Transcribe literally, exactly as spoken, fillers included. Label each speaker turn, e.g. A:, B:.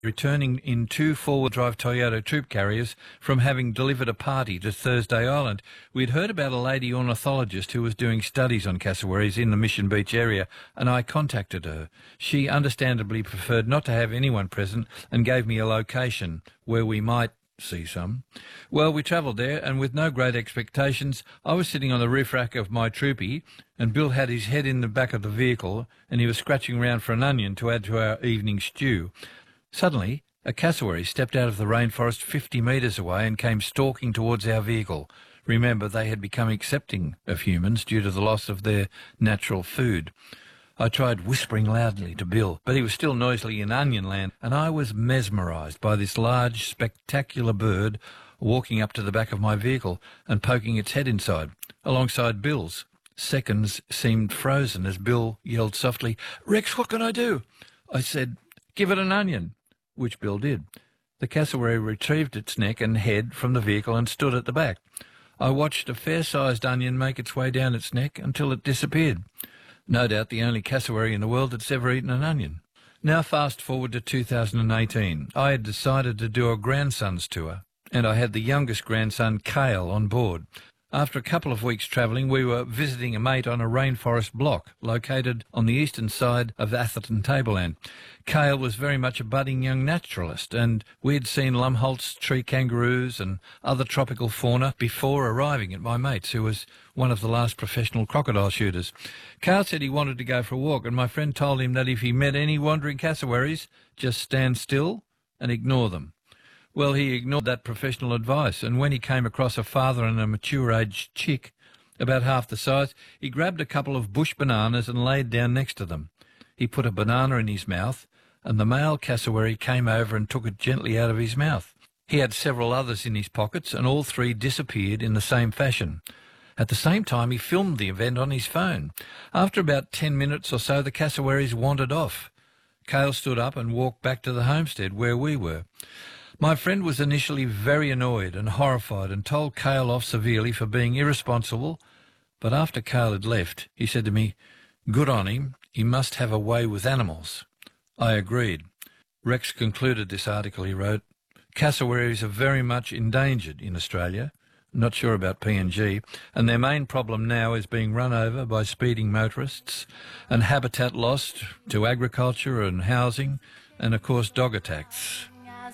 A: returning in two four-wheel-drive Toyota troop carriers from having delivered a party to Thursday Island. We'd heard about a lady ornithologist who was doing studies on cassowaries in the Mission Beach area, and I contacted her. She understandably preferred not to have anyone present and gave me a location where we might see some. Well, we travelled there, and with no great expectations, I was sitting on the roof rack of my troopy, and Bill had his head in the back of the vehicle, and he was scratching around for an onion to add to our evening stew. Suddenly, a cassowary stepped out of the rainforest fifty metres away and came stalking towards our vehicle. Remember, they had become accepting of humans due to the loss of their natural food. I tried whispering loudly to Bill, but he was still noisily in onion land, and I was mesmerised by this large, spectacular bird walking up to the back of my vehicle and poking its head inside, alongside Bill's. Seconds seemed frozen as Bill yelled softly, "Rex, what can I do?" I said, "Give it an onion," which Bill did. The cassowary retrieved its neck and head from the vehicle and stood at the back. I watched a fair-sized onion make its way down its neck until it disappeared. No doubt the only cassowary in the world that's ever eaten an onion. Now fast forward to two thousand eighteen. I had decided to do a grandson's tour, and I had the youngest grandson, Cale, on board. After a couple of weeks travelling, we were visiting a mate on a rainforest block located on the eastern side of Atherton Tableland. Cale was very much a budding young naturalist, and we had seen Lumholtz tree kangaroos and other tropical fauna before arriving at my mate's, who was one of the last professional crocodile shooters. Cale said he wanted to go for a walk, and my friend told him that if he met any wandering cassowaries, just stand still and ignore them. Well, he ignored that professional advice, and when he came across a father and a mature-aged chick, about half the size, he grabbed a couple of bush bananas and laid down next to them. He put a banana in his mouth, and the male cassowary came over and took it gently out of his mouth. He had several others in his pockets, and all three disappeared in the same fashion. At the same time, he filmed the event on his phone. After about ten minutes or so, the cassowaries wandered off. Cale stood up and walked back to the homestead where we were. My friend was initially very annoyed and horrified and told Cale off severely for being irresponsible, but after Cale had left, he said to me, "Good on him, he must have a way with animals." I agreed. Rex concluded this article he wrote, "Cassowaries are very much endangered in Australia." Not sure about P N G, and their main problem now is being run over by speeding motorists and habitat lost to agriculture and housing and, of course, dog attacks.